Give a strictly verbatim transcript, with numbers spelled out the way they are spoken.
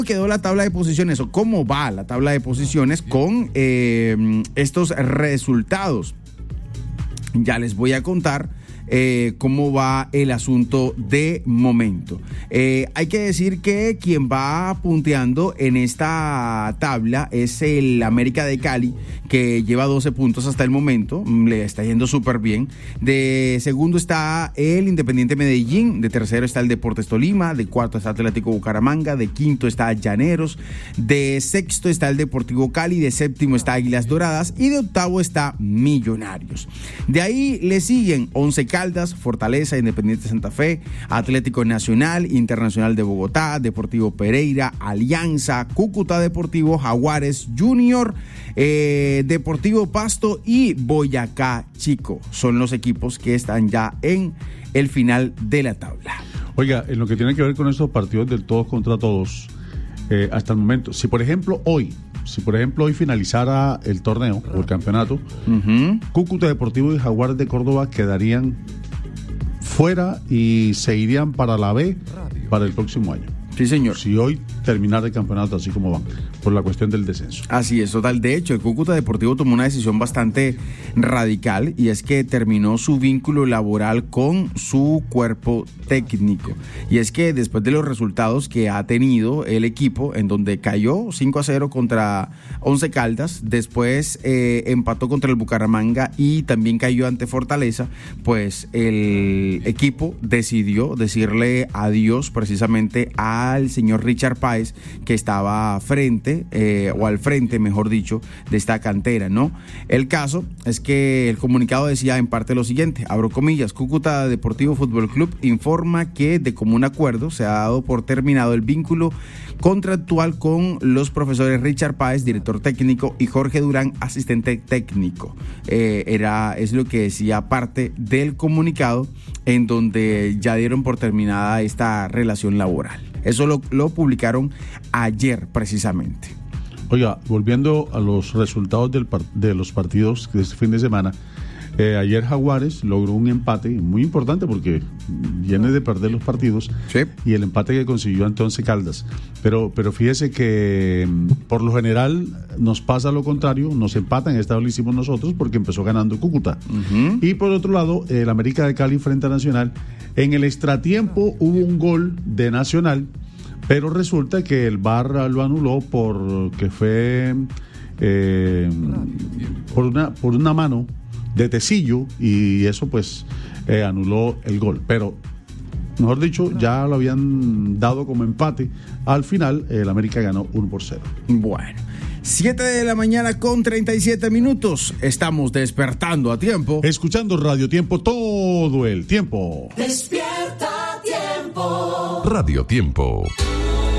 quedó la tabla de posiciones o cómo va la tabla de posiciones con eh, estos resultados. Ya les voy a contar eh, cómo va el asunto de momento. Eh, hay que decir que quien va punteando en esta tabla es el América de Cali, que lleva doce puntos hasta el momento, le está yendo súper bien. De segundo está el Independiente Medellín, de tercero está el Deportes Tolima, de cuarto está Atlético Bucaramanga, de quinto está Llaneros, de sexto está el Deportivo Cali, de séptimo está Águilas Doradas y de octavo está Millonarios. De ahí le siguen Once Caldas, Fortaleza, Independiente Santa Fe, Atlético Nacional, Internacional de Bogotá, Deportivo Pereira, Alianza, Cúcuta Deportivo, Jaguares Junior, eh, Deportivo Pasto y Boyacá Chico. Son los equipos que están ya en el final de la tabla. Oiga, en lo que tiene que ver con estos partidos del todos contra todos, eh, hasta el momento, si por ejemplo hoy, si por ejemplo hoy finalizara el torneo o el campeonato, uh-huh. Cúcuta Deportivo y Jaguares de Córdoba quedarían fuera y se irían para la B para el próximo año. Sí, señor. Si hoy terminar el campeonato así como van, por la cuestión del descenso. Así es, total. De hecho, el Cúcuta Deportivo tomó una decisión bastante radical y es que terminó su vínculo laboral con su cuerpo técnico. Y es que después de los resultados que ha tenido el equipo, en donde cayó cinco a cero contra Once Caldas, después eh, empató contra el Bucaramanga y también cayó ante Fortaleza, pues el equipo decidió decirle adiós precisamente al señor Richard Páez, que estaba frente, eh, o al frente, mejor dicho, de esta cantera, ¿no? El caso es que el comunicado decía en parte lo siguiente, abro comillas, Cúcuta Deportivo Fútbol Club informa que de común acuerdo se ha dado por terminado el vínculo contractual con los profesores Richard Páez, director técnico, y Jorge Durán, asistente técnico. Eh, era, es lo que decía parte del comunicado en donde ya dieron por terminada esta relación laboral. Eso lo, lo publicaron ayer precisamente. Oiga, volviendo a los resultados del par- de los partidos de este fin de semana, eh, ayer Jaguares logró un empate muy importante porque viene de perder los partidos, sí, y el empate que consiguió ante Once Caldas. Pero, pero fíjese que por lo general nos pasa lo contrario, nos empatan, esta vez lo hicimos nosotros porque empezó ganando Cúcuta. Uh-huh. Y por otro lado, el América de Cali frente a Nacional, en el extratiempo hubo un gol de Nacional, pero resulta que el V A R lo anuló porque fue eh, por una por una mano de Tecillo y eso pues eh, anuló el gol. Pero, mejor dicho, ya lo habían dado como empate. Al final, el América ganó uno por cero. Bueno, siete de la mañana con treinta y siete minutos. Estamos despertando a tiempo. Escuchando Radio Tiempo todo el tiempo. Despierta Tiempo. Radio Tiempo.